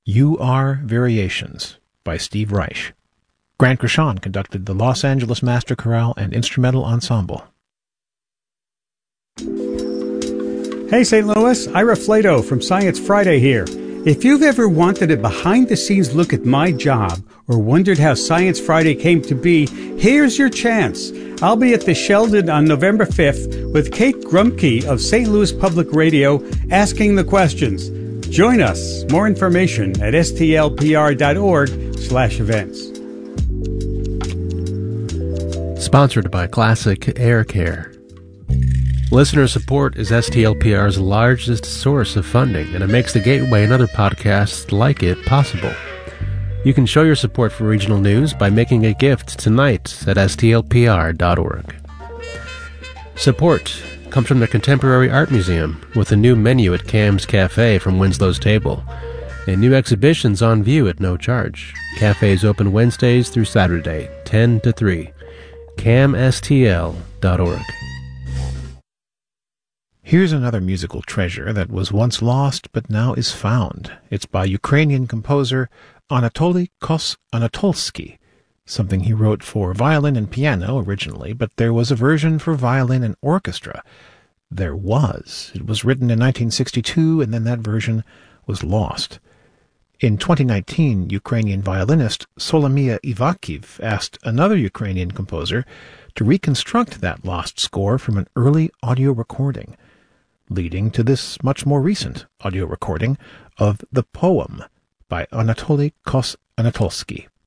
You Are Variations by Steve Reich. Grant Grishon conducted the Los Angeles Master Chorale and Instrumental Ensemble. Hey St. Louis, Ira Flato from Science Friday here. If you've ever wanted a behind-the-scenes look at my job or wondered how Science Friday came to be, here's your chance. I'll be at the Sheldon on November 5th with Kate Grumke of St. Louis Public Radio asking the questions. Join us. More information at stlpr.org/events. Sponsored by Classic Air Care. Listener support is STLPR's largest source of funding, and it makes the Gateway and other podcasts like it possible. You can show your support for regional news by making a gift tonight at stlpr.org. Support comes from the Contemporary Art Museum, with a new menu at Cam's Cafe from Winslow's Table, and new exhibitions on view at no charge. Cafe is open Wednesdays through Saturday, 10 to 3. camstl.org. Here's another musical treasure that was once lost but now is found. It's by Ukrainian composer Anatoly Kos-Anatolsky, something he wrote for violin and piano originally, but there was a version for violin and orchestra. It was written in 1962, and then that version was lost. In 2019, Ukrainian violinist Solomia Ivakhiv asked another Ukrainian composer to reconstruct that lost score from an early audio recording, leading to this much more recent audio recording of The Poem by Anatoly Kos-Anatolsky.